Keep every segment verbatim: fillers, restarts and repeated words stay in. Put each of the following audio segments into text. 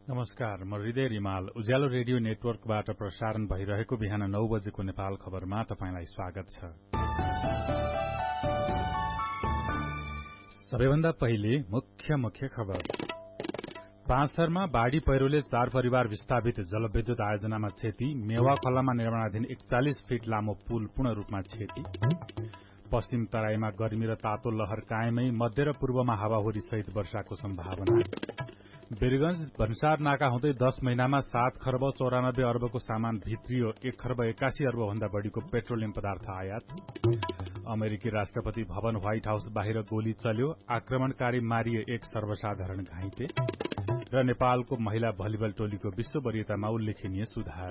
नमस्कार, म हृदय रिमाल उज्यालो रेडियो नेटवर्कबाट प्रसारण भइरहेको बिहान नौ बजेको नेपाल खबरमा तपाईंलाई स्वागत छ। सबैभन्दा पहिले मुख्य मुख्य खबर। पाँचथरमा बाढ़ी पहिरोले चार परिवार विस्थापित, जलविद्युत आयोजनामा क्षति, मेवा खोलामा निर्माणाधीन एकचालिस फीट लामो पुल पूर्ण रूपमा क्षति। पश्चिम तराईमा गर्मी र तातो लहर कायमै, मध्य र पूर्वमा हावाहुरी सहित वर्षाको सम्भावना। वीरगंज भन्सार नाका हुँदै दश महिनामा सात खर्ब चौरानब्बे अर्बको सामान भित्रियो, एक खर्ब एकासी अर्ब भन्दा बढ़ीको पेट्रोलियम पदार्थ आयात। अमेरिकी राष्ट्रपति भवन व्हाइट हाउस बाहिर गोली चल्यो, आक्रमणकारी मारिए, एक सर्वसाधारण घाइते। र नेपालको महिला भलिबल टोलीको विश्व वरियतामा उल्लेखनीय सुधार।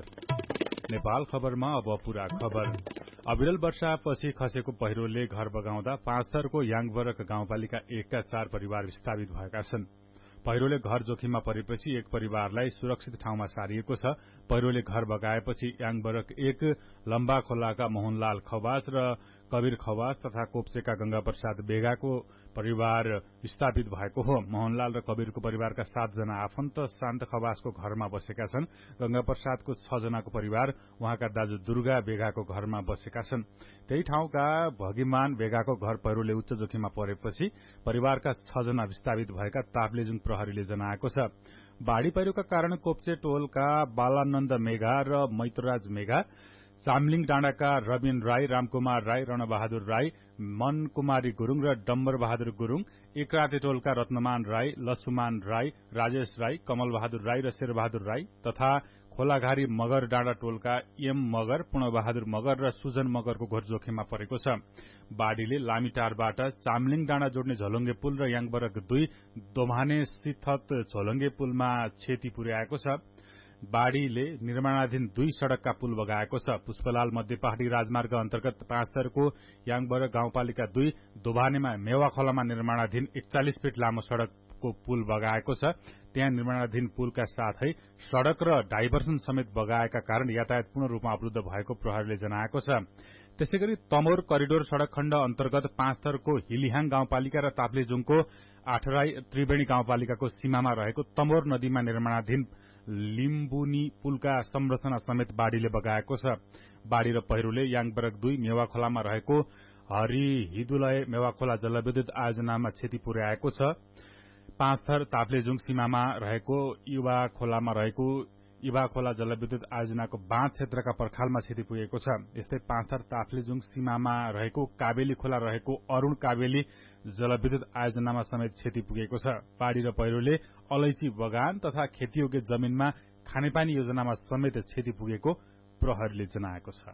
नेपाल खबरमा अब पूरा खबर। अविरल वर्षापछि खसेको पहिरोले घर बगाउँदा पाँचथरको याङबरक गाउँपालिका एकका चार परिवार विस्थापित भएका छन्। पहिरोले घर जोखिममा परेपछि एक परिवारलाई सुरक्षित ठाउँमा सारिएको छ। पहिरोले घर बगाएपछि याङबरक एक, लम्बा खोलाका मोहनलाल खवास र कवीर खवास तथा कोप्सेका गंगा प्रसाद बेगाको परिवार विस्थापित भएको हो। मोहनलाल र कवीरको परिवारका सातजना आफन्त शान्त खवासको घरमा बसेका छन्। गंगा प्रसादको छ जनाको परिवार उहाँका दाजु दुर्गा बेगाको घरमा बसेका छन्। त्यही ठाउँका भगिमान बेगाको घर पहिरोले उच्च जोखिममा परेपछि परिवारका छ जना विस्थापित भएका ताप्लेजुङ प्रहरीले जनाएको छ। बाढ़ी पहिरोका कारण कोप्चे टोलका बालानन्द मेघा र मैत्रराज मेघा, चामलिङ डाँडाका रबिन राई, रामकुमार राई, रणबहादुर राई, मनकुमारी गुरूङ र डम्बर बहादुर गुरूङ, एकराते टोलका रत्नमान राई, लछुमान राई, राजेश राई, कमल बहादुर राई र शेरबहादुर राई तथा खोलाघारी मगर डाँडा टोलका एम मगर, पूर्णबहादुर मगर र सुजन मगरको घोर जोखिममा परेको छ। बाढ़ीले लामीटारबाट चामलिङ डाँडा जोड्ने झोलुङ्गे पुल र याङबरक दुई, दोभाने सिथत झोलुङ्गे पुलमा क्षति पुर्याएको छ। बाढ़ीले निर्माणाधीन दुई सड़कका पुल बगाएको छ। पुष्पलाल मध्य पहाड़ी राजमार्ग अन्तर्गत पाँचथरको याङबरक गाउँपालिका दुई, दोभानेमा मेवा खोलामा निर्माणाधीन एकचालिस फीट लामो सड़कको पुल बगाएको छ। त्यहाँ निर्माणाधीन पुलका साथै सड़क र डाइभर्सन समेत बगाएका कारण यातायात पूर्ण रूपमा अवरुद्ध भएको प्रहरीले जनाएको छ। त्यसैगरी तमोर करिडोर सड़क खण्ड अन्तर्गत पाँचथरको हिलिहाङ गाउँपालिका र ताप्लेजुङको आठराई त्रिवेणी गाउँपालिकाको सीमामा रहेको तमोर नदीमा निर्माणाधीन लिम्बुनी पुलका संरचना समेत बाढ़ीले बगाएको छ। बाढ़ी र पहिरोले याङबरक दुई, मेवा खोलामा रहेको हरिहिदुलय मेवा खोला जलविद्युत आयोजनामा क्षति पुर्याएको छ। पाँचथर ताप्लेजुङ सीमामा रहेको युवा खोलामा रहेको युवा खोला जलविद्युत आयोजनाको बाँध क्षेत्रका पर्खालमा क्षति पुगेको छ। यस्तै पाँचथर ताप्लेजुङ सीमामा रहेको काबेली खोला रहेको अरूण काबेली जलविद्युत आयोजनामा समेत क्षति पुगेको छ। बाढ़ी र पहिरोले अलैची बगान तथा खेतीयोग्य जमीनमा खानेपानी योजनामा समेत क्षति पुगेको प्रहरीले जनाएको छ।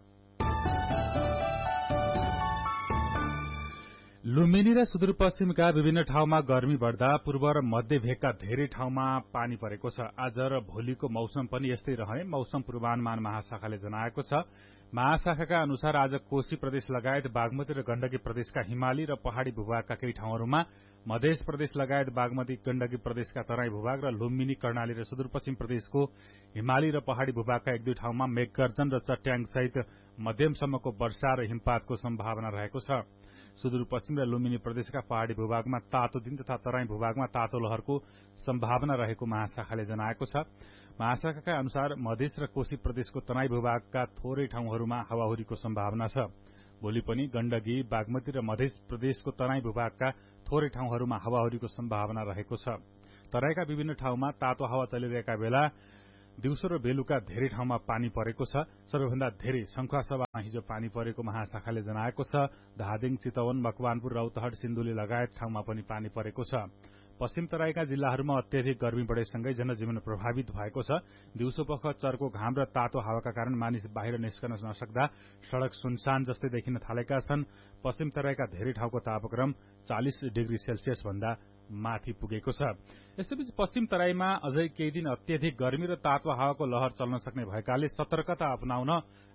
लुम्बिनी र सुदूरपश्चिमका विभिन्न ठाउँमा गर्मी बढ़दा पूर्व र मध्य भेगका धेरै ठाउँमा पानी परेको छ। आज र भोलिको मौसम पनि यस्तै रहने मौसम पूर्वानुमान महाशाखाले जनाएको छ। महाशाखाका अनुसार आज कोशी प्रदेश लगायत बागमती र गण्डकी प्रदेशका हिमाली र पहाड़ी भूभागका केही ठाउँहरूमा, मध्य प्रदेश लगायत बागमती गण्डकी प्रदेशका तराई भूभाग र लुम्बिनी, कर्णाली र सुदूरपश्चिम प्रदेशको हिमाली र पहाड़ी भूभागका एक दुई ठाउँमा मेघगर्जन र चट्याङ सहित मध्यमसम्मको वर्षा र हिमपातको सम्भावना रहेको छ। सुदूरपश्चिम र लुम्बिनी प्रदेशका पहाड़ी भूभागमा तातो दिन तथा तराई भूभागमा तातो लहरको सम्भावना रहेको महाशाखाले जनाएको छ। महाशाखाका अनुसार मधेस र कोशी प्रदेशको तराई भूभागका थोरै ठाउँहरूमा हावाहुरीको सम्भावना छ। भोलि पनि गण्डकी, बागमती र मध्य प्रदेशको तराई भूभागका थोरै ठाउँहरूमा हावाहुरीको सम्भावना रहेको छ। तराईका विभिन्न ठाउँमा तातो हावा चलिरहेका बेला दिउँसो र बेलुका धेरै ठाउँमा पानी परेको छ। सबैभन्दा धेरै शंखुवासभामा हिजो पानी परेको महाशाखाले जनाएको छ। धादिङ, चितवन, मकवानपुर, रौतहट, सिन्धुली लगायत ठाउँमा पनि पानी परेको छ। पश्चिम तराईका जिल्लाहरूमा अत्याधिक गर्मी बढ़ेसँगै जनजीवन प्रभावित भएको छ। दिउँसोपख चर्को घाम र तातो हावाका कारण मानिस बाहिर निस्कन नसक्दा सड़क सुनसान जस्तै देखिन थालेका छन्। पश्चिम तराईका धेरै ठाउँको तापक्रम चालिस डिग्री सेल्सियस भन्दा माथि पुगेको छ। यसैबीच पश्चिम तराईमा अझै केही दिन अत्याधिक गर्मी र तातो हावाको लहर चल्न सक्ने भएकाले सतर्कता अपनाउन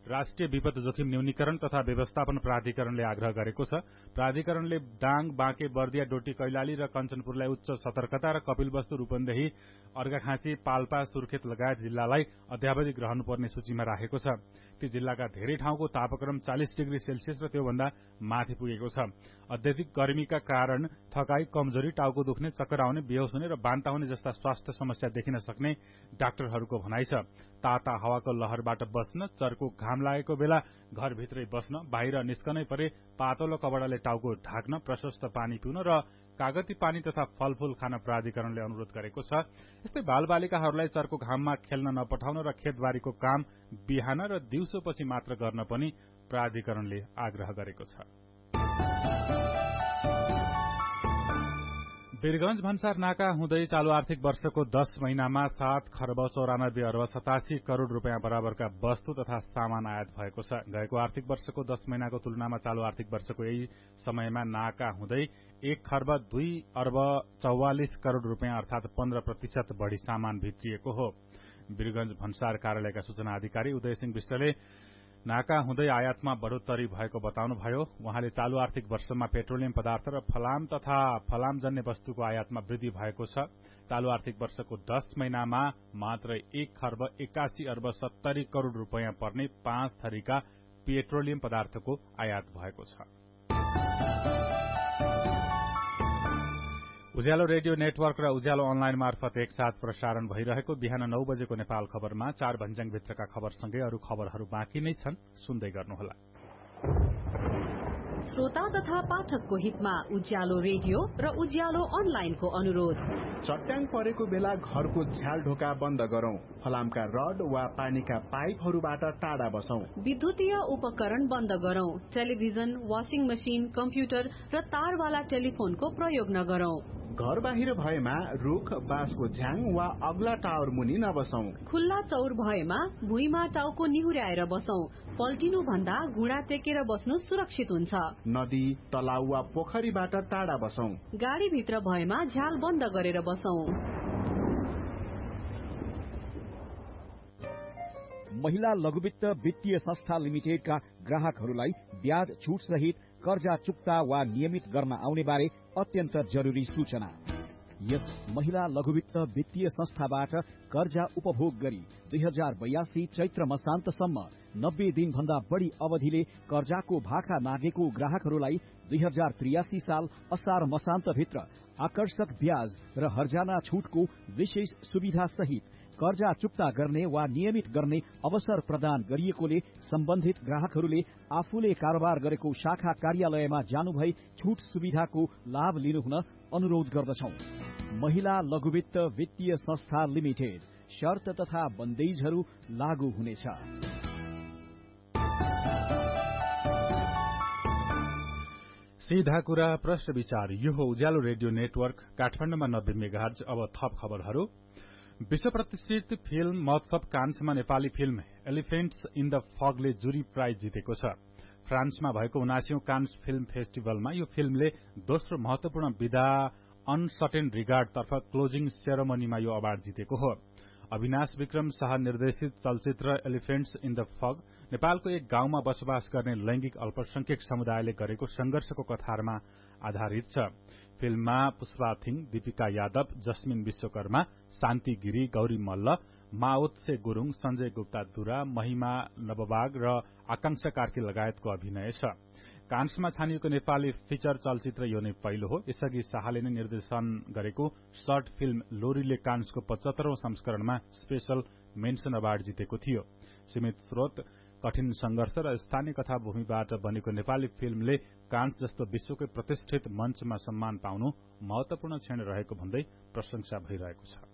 राष्ट्रिय विपद जोखिम न्यूनीकरण तथा व्यवस्थापन प्राधिकरणले आग्रह गरेको छ। प्राधिकरणले दाङ, बाँके, बर्दिया, डोटी, कैलाली र कञ्चनपुरलाई उच्च सतर्कता र कपिलवस्तु, रूपन्देही, अर्घाखाँची, पाल्पा, सुर्खेत लगायत जिल्लालाई अध्यावधिक रहनुपर्ने सूचीमा राखेको छ। ती जिल्लाका धेरै ठाउँको तापक्रम चालिस डिग्री सेल्सियस र त्योभन्दा माथि पुगेको छ। अत्यधिक गर्मीका कारण थकाई, कमजोरी, टाउको दुख्ने, चक्कर आउने, बेहोस हुने र बान्ता हुने जस्ता स्वास्थ्य समस्या देखिन सक्ने डाक्टरहरूको भनाइ छ। ताता हावाको लहरबाट बस्न, चर्को घाम लागेको बेला घरभित्रै बस्न, बाहिर निस्कनै परे पातलो कपडाले टाउको ढाक्न, प्रशस्त पानी पिउन र कागती पानी तथा फलफूल खान प्राधिकरणले अनुरोध गरेको छ। यस्तै बालबालिकाहरूलाई चर्को घाममा खेल्न नपठाउन र खेतबारीको काम बिहान र दिउँसोपछि मात्र गर्न पनि प्राधिकरणले आग्रह गरेको छ। वीरगंज भन्सार नाका हुँदै चालू आर्थिक वर्षको दश महिनामा सात खर्ब चौरानब्बे अर्ब सतासी करोड़ रूपियाँ बराबरका वस्तु तथा सामान आयात भएको छ। गएको आर्थिक वर्षको दश महिनाको तुलनामा चालू आर्थिक वर्षको यही समयमा नाका हुँदै एक खर्ब दुई अर्ब चौवालिस करोड़ रूपियाँ अर्थात पन्ध्र प्रतिशत बढ़ी सामान भित्रिएको हो। वीरगंज भन्सार कार्यालयका सूचना अधिकारी उदय सिंह विष्टले नाका हुँदै आयातमा बढ़ोत्तरी भएको बताउनुभयो। उहाँले चालू आर्थिक वर्षमा पेट्रोलियम पदार्थ र फलाम तथा फलामजन्य वस्तुको आयातमा वृद्धि भएको छ। चालू आर्थिक वर्षको दश महिनामा मात्र एक खर्ब एकासी अर्ब सत्तरी करोड़ रूपियाँ पर्ने पाँच थरीका पेट्रोलियम पदार्थको आयात भएको छ। उज्यालो रेडियो नेटवर्क र उज्यालो अनलाइन मार्फत एकसाथ प्रसारण भइरहेको बिहान नौ बजेको नेपाल खबरमा चार भन्ज्याङभित्रका खबरसँगै अरू खबरहरू बाँकी नै छन्, सुन्दै गर्नुहोला। श्रोता तथा पाठकको हितमा उज्यालो रेडियो र उज्यालो अनलाइनको अनुरोध। चट्याङ परेको बेला घरको झ्याल ढोका बन्द गरौं। फलामका रड वा पानीका पाइपहरूबाट टाढा बसौं। विद्युतीय उपकरण बन्द गरौं। टेलिभिजन, वाशिङ मशिन, कम्प्युटर र तारवाला टेलिफोनको प्रयोग नगरौं। घर बाहिर भएमा रुख, बाँसको झ्याङ वा अग्ला टावर मुनि नबसौं। खुल्ला चौर भएमा भुइँमा टाउको निहुर्याएर बसौं। पल्टिनु भन्दा घुँडा टेकेर बस्नु सुरक्षित हुन्छ। नदी, तलाउ वा पोखरीबाट टाढा बसौं। गाडी भित्र भएमा झ्याल बन्द गरेर बसौं। महिला लघुवित्त वित्तीय संस्था लिमिटेडका ग्राहकहरूलाई ब्याज छुट सहित कर्जा चुक्ता वा नियमित गर्न आउने बारे अत्यन्त जरुरी सूचना। यस महिला लघुवित्त वित्तीय संस्थाबाट कर्जा उपभोग गरी दुई हजार बयासी चैत्र मसान्तसम्म नब्बे दिन भन्दा बढ़ी अवधिले कर्जाको भाका नागेको ग्राहकहरूलाई दुई हजार त्रियासी साल असार मसान्तभित्र आकर्षक ब्याज र हर्जाना छुटको विशेष सुविधा सहित कर्जा चुक्ता गर्ने वा नियमित गर्ने अवसर प्रदान गरिएकोले सम्बन्धित ग्राहकहरूले आफूले कारोबार गरेको शाखा कार्यालयमा जानुभई छुट सुविधाको लाभ लिनुहुन अनुरोध गर्दछौं। महिला लघुवित्त वित्तीय संस्था लिमिटेड। शर्त तथा बन्देजहरू लागू हुनेछ। सीधा कुरा प्रश्न विचार। यो हो उज्यालो रेडियो नेटवर्क काठमाडौँमा नब्बे मेगाहर्ज। अब थप खबरहरू। विश्व प्रतिष्ठित फिल्म महोत्सव कान्समा Nepali film elephants in the फगले जुरी प्राइज जितेको छ। फ्रान्समा भएको उनासीौं कान्स फिल्म फेस्टिभलमा यो फिल्मले दोस्रो महत्वपूर्ण विधा अनसर्टेन रिगार्ड तर्फ क्लोजिङ सेरोमनीमा यो अवार्ड जितेको हो। अविनाश विक्रम शाह निर्देशित चलचित्र एलिफेन्ट्स इन द फग नेपालको एक गाउँमा बसोबास गर्ने लैंगिक अल्पसंख्यक समुदायले गरेको संघर्षको कथारमा आधारित छ। फिल्ममा पुष्पा थिङ, दीपिका यादव, जस्मिन विश्वकर्मा, शान्ति गिरी, गौरी मल्ल, माओत्से गुरूङ, संजय गुप्ता दुरा, महिमा नवबाग र आकांक्षा कार्की लगायतको अभिनय छ। कान्समा छानिएको नेपाली फिचर चलचित्र यो नै पहिलो हो। यसअघि शाहले नै निर्देशन गरेको सर्ट फिल्म लोरीले कान्सको पचहत्तरौं संस्करणमा स्पेशल मेन्सन अवार्ड जितेको थियो। सीमित स्रोत, कठिन संघर्ष र स्थानीय कथा भूमिबाट बनेको नेपाली फिल्मले कान्स जस्तो विश्वकै प्रतिष्ठित मञ्चमा सम्मान पाउनु महत्वपूर्ण क्षण रहेको भन्दै प्रशंसा भइरहेको छ।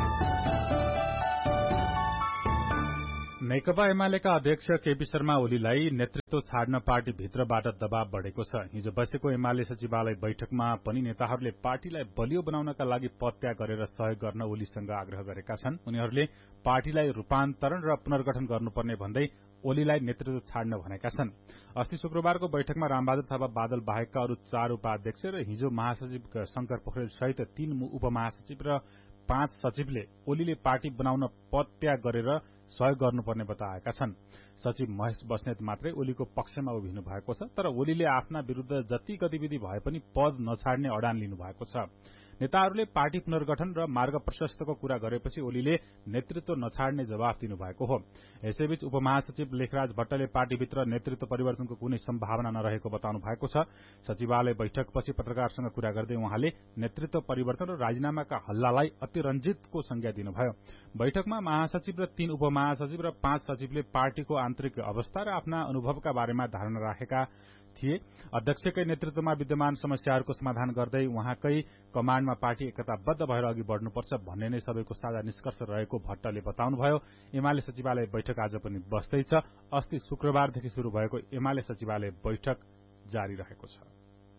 नेकपा एमालेका अध्यक्ष केपी शर्मा ओलीलाई नेतृत्व छाड्न पार्टी भित्रबाट दबाव बढ़ेको छ। हिजो बसेको एमाले सचिवालय बैठकमा पनि नेताहरूले पार्टीलाई बलियो बनाउनका लागि पत्याग गरेर सहयोग गर्न ओलीसँग आग्रह गरेका छन्। उनीहरूले पार्टीलाई रूपान्तरण र पुनर्गठन गर्नुपर्ने भन्दै ओलीलाई नेतृत्व छाड्न भनेका छन्। अस्ति शुक्रबारको बैठकमा रामबहादुर थापा बादल बाहेकका अरू चार उपाध्यक्ष र हिजो महासचिव शंकर पोखरेल सहित तीन उपमहासचिव र पाँच सचिवले ओलीले पार्टी बनाउन पत्याग गरेर सहयोग गर्नुपर्ने बताएका छन्। सचिव महेश बस्नेत मात्रै ओलीको पक्षमा उभिनु भएको छ, तर ओलीले आफ्ना विरूद्ध जति गतिविधि भए पनि पद नछाड्ने अडान लिनु भएको छ। नेताहरूले पार्टी पुनर्गठन र मार्ग प्रशस्तको कुरा गरेपछि ओलीले नेतृत्व नछाड्ने जवाफ दिनुभएको हो। यसैबीच उपमहासचिव लेखराज भट्टले पार्टीभित्र नेतृत्व परिवर्तनको कुनै सम्भावना नरहेको बताउनु भएको छ। सचिवालय बैठकपछि पत्रकारसँग कुरा गर्दै उहाँले नेतृत्व परिवर्तन र राजीनामाका हल्लालाई अतिरञ्जितको संज्ञा दिनुभयो। बैठकमा महासचिव र तीन उपमहासचिव र पाँच सचिवले पार्टीको आन्तरिक अवस्था र आफ्ना अनुभवका बारेमा धारणा राखेका थिए। अध्यक्षकै नेतृत्वमा विद्यमान समस्याहरूको समाधान गर्दै उहाँकै कमाण्डमा पार्टी एकताबद्ध भएर अघि बढ्नुपर्छ भन्ने नै सबैको साझा निष्कर्ष रहेको भट्टले बताउनुभयो। एमाले सचिवालय बैठक आज पनि बस्दैछ। अस्ति शुक्रबारदेखि शुरू भएको एमाले सचिवालय बैठक जारी रहेको छ।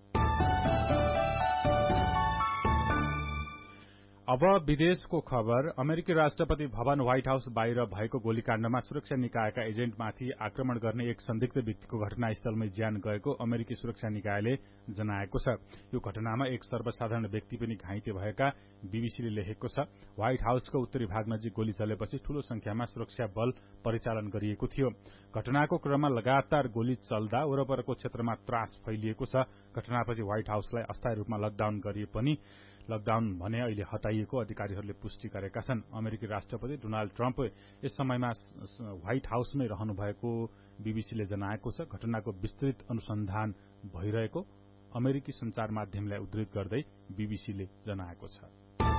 अब विदेशको खबर। अमेरिकी राष्ट्रपति भवन व्हाइट हाउस बाहिर भएको गोलीकाण्डमा सुरक्षा निकायका एजेन्टमाथि आक्रमण गर्ने एक संदिग्ध व्यक्तिको घटनास्थलमै ज्यान गएको अमेरिकी सुरक्षा निकायले जनाएको छ। यो घटनामा एक सर्वसाधारण व्यक्ति पनि घाइते भएका बीबीसीले लेखेको छ। व्हाइट हाउसको उत्तरी भाग नजिक गोली चलेपछि ठूलो संख्यामा सुरक्षा बल परिचालन गरिएको थियो। घटनाको क्रममा लगातार गोली चल्दा वरपरको क्षेत्रमा त्रास फैलिएको छ। घटनापछि व्हाइट हाउसलाई अस्थायी रूपमा लकडाउन गरिए पनि लकडाउन भने अहिले हटाइएको अधिकारीहरूले पुष्टि गरेका छन्। अमेरिकी राष्ट्रपति डोनाल्ड ट्रम्प यस समयमा व्हाइट हाउसमै रहनु भएको बीबीसीले जनाएको छ। घटनाको विस्तृत अनुसन्धान भइरहेको अमेरिकी संचार माध्यमलाई उद्धृत गर्दै बीबीसीले जनाएको छ।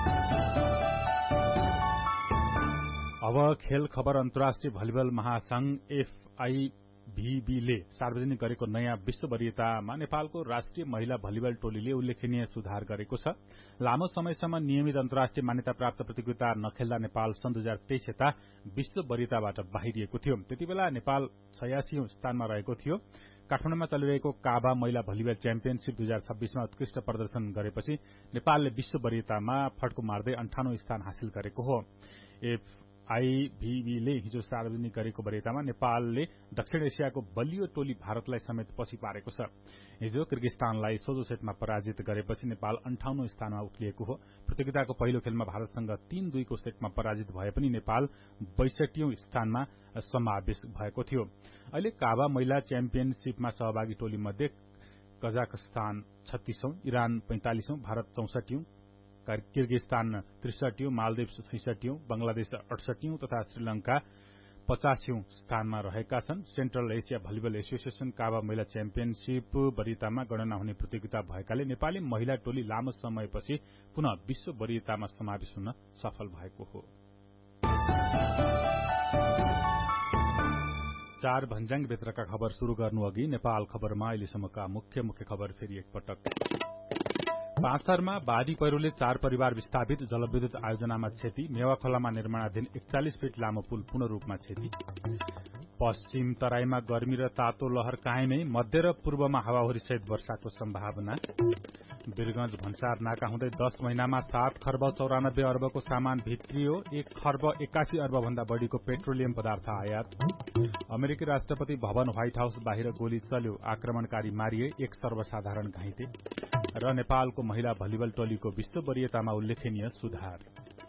अब खेल खबर। अन्तर्राष्ट्रिय भलिबल महासंघ एफआईभीबीले सार्वजनिक गरेको नयाँ विश्व वरीयतामा नेपालको राष्ट्रिय महिला भलिबल टोलीले उल्लेखनीय सुधार गरेको छ। लामो समयसम्म नियमित अन्तर्राष्ट्रिय मान्यता प्राप्त प्रतियोगिता नखेल्दा नेपाल सन् दुई हजार तेइस यता विश्व वरीयताबाट बाहिरिएको थियो। त्यतिबेला नेपाल छयासीौं स्थानमा रहेको थियो। काठमाडौँमा चलिरहेको काबा महिला भलिबल च्याम्पियनशीप दुई हजार छब्बीसमा उत्कृष्ट प्रदर्शन गरेपछि नेपालले विश्व वरीयतामा फड्को मार्दै अन्ठानौं स्थान हासिल गरेको हो। एफआईभीबीले हिजो सार्वजनिक गरेको वरीयतामा नेपालले दक्षिण एसियाको बलियो टोली भारतलाई समेत पछि पारेको छ। हिजो किर्गिस्तानलाई सोझो सेटमा पराजित गरेपछि नेपाल अन्ठाउन्नौ स्थानमा उक्लिएको हो। प्रतियोगिताको पहिलो खेलमा भारतसँग तीन दुईको सेटमा पराजित भए पनि नेपाल बैसठीऔं स्थानमा समावेश भएको थियो। अहिले काबा महिला च्याम्पियनशीपमा सहभागी टोलीमध्ये Kazakhstan छत्तीसौं, Iran पैंतालिसौं, Bharat चौसठीऔं, Kyrgyzstan त्रिसठीऔं, Maldives छैसठीऔं, Bangladesh अडसठीऔं तथा श्रीलंका पचासीौं स्थानमा रहेका छन्। सेन्ट्रल एसिया भलिबल एसोसिएशन काबा महिला च्याम्पियनशीप वरीयतामा गणना हुने प्रतियोगिता भएकाले नेपाली महिला टोली लामो समयपछि पुनः विश्व वरीयतामा समावेश हुन सफल भएको हो। चार भन्ज्याङ भित्रका खबर शुरू गर्नु अघि नेपाल खबरमा अहिलेसम्मका मुख्य मुख्य खबर फेरि एकपटक। पाँचथरमा बाढ़ी पहिरोले चार परिवार विस्थापित, जलविद्युत आयोजनामा क्षति, मेवा खोलामा निर्माणाधीन एकचालिस फिट लामो पुल पूर्ण रूपमा क्षति। पश्चिम तराईमा गर्मी र तातो लहर कायमै, मध्य र पूर्वमा हावाहुरी सहित वर्षाको सम्भावना। वीरगंज भन्सार नाका हुँदै दस महिनामा सात खर्ब चौरानब्बे अर्बको सामान भित्रियो, एक खर्ब एकासी अर्ब भन्दा बढ़ीको पेट्रोलियम पदार्थ आयात। अमेरिकी राष्ट्रपति भवन व्हाइट हाउस बाहिर गोली चल्यो, आक्रमणकारी मारिए, एक सर्वसाधारण घाइते। र नेपालको महिला भलिबल टोलीको विश्व वरीयतामा उल्लेखनीय सुधार।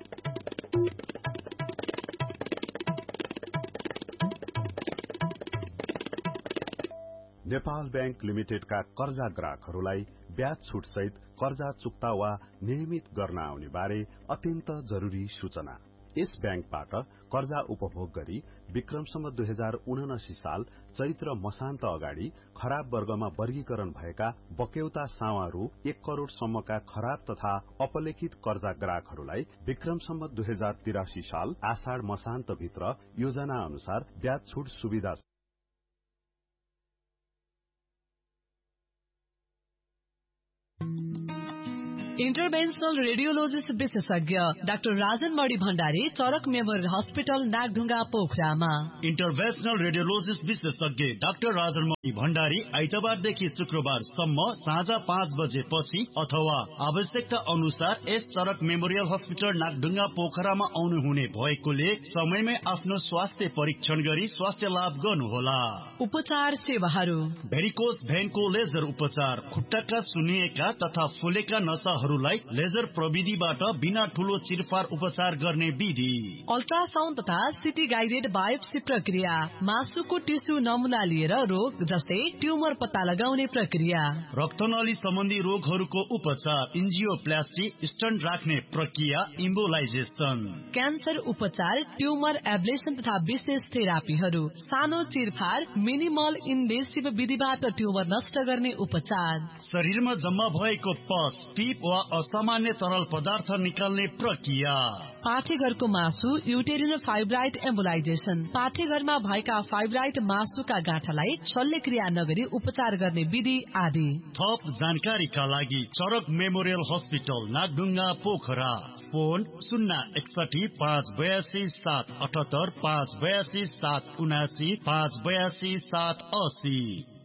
नेपाल बैंक लिमिटेडका कर्जा ग्राहकहरूलाई ब्याज छुट सहित कर्जा चुक्ता वा नियमित गर्न आउने बारे अत्यन्त जरूरी सूचना। यस बैंकबाट कर्जा उपभोग गरी विक्रमसम्म दुई हजार उनासी साल चैत्र मसान्त अगाडि खराब वर्गमा वर्गीकरण भएका बक्यौता सावारू एक करोड़ सम्मका खराब तथा अपलेखित कर्जा ग्राहकहरूलाई विक्रमसम्म दुई हजार तिरासी साल आषाढ़ मसान्त भित्र योजना अनुसार ब्याज छुट सुविधा इन्टरभेन्सनल रेडियोलोजिस्ट विशेषज्ञ डाक्टर राजन मणि भण्डारी चरक मेमोरियल हस्पिटल नागढुङ्गा पोखरामा। इन्टरभेन्सनल रेडियोलोजिस्ट विशेषज्ञ डाक्टर राजन मणि भण्डारी आइतबारदेखि शुक्रबारसम्म साँझ पाँच बजेपछि अथवा आवश्यकता अनुसार यस चरक मेमोरियल हस्पिटल नागढुङ्गा पोखरामा आउनु हुने भएकोले समयमै आफ्नो स्वास्थ्य परीक्षण गरी स्वास्थ्य लाभ गर्नुहोला। उपचार सेवाहरू: भेरिकोस भेनको लेजर उपचार, खुट्टाका सुन्निएका तथा फुलेका नसाहरू रोगहरूलाई लेजर प्रविधिबाट बिना ठूलो चिरफार उपचार गर्ने विधि, अल्ट्रासाउन्ड तथा सिटी गाइडेड बायोप्सी प्रक्रिया, मासुको टिस्यु नमुना लिएर रोग जस्तै ट्युमर पत्ता लगाउने प्रक्रिया, रक्तनली सम्बन्धी रोगहरूको उपचार, इन्जियोप्लास्टी, स्टन्ट राख्ने प्रक्रिया, इम्बोलाइजेसन, क्यान्सर उपचार, ट्युमर एब्लेसन तथा विशेष थेरापीहरू, सानो चिरफार, मिनिमल इन्भेसिभ विधिबाट ट्युमर नष्ट गर्ने उपचार, शरीरमा जम्मा भएको पस, पिप वा असामान्य तरल पदार्थ निकाल्ने प्रक्रिया, पाठेघरको मासु, युटेरिन फाइब्राइड एम्बोलाइजेसन, पाठेघरमा भएका फाइब्राइड मासुका गाँठालाई शल्यक्रिया नगरी उपचार गर्ने विधि आदि। थप जानकारीका लागि चरक memorial hospital Nagdhunga Pokhara, phone शून्य एकसठी पाँच बयासी सात अठहत्तर पाँच बयासी सात उनासी पाँच बयासी सात असी।